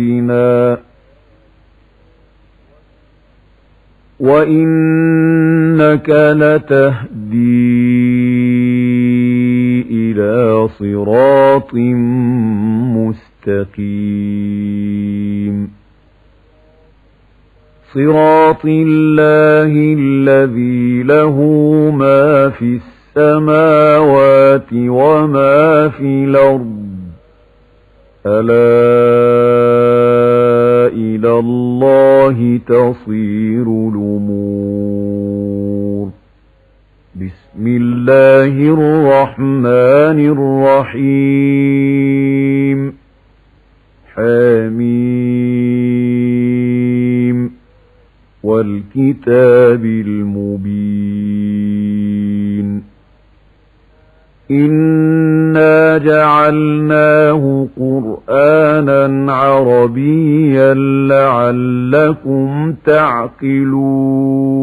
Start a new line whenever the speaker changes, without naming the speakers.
وإنك لتهدي إلى صراط مستقيم صراط الله الذي له ما في السماوات وما في الأرض ألا إلى الله تصير الأمور بسم الله الرحمن الرحيم حميم والكتاب المبين إنا جعلناه قرآنا عربيا لعلكم تعقلون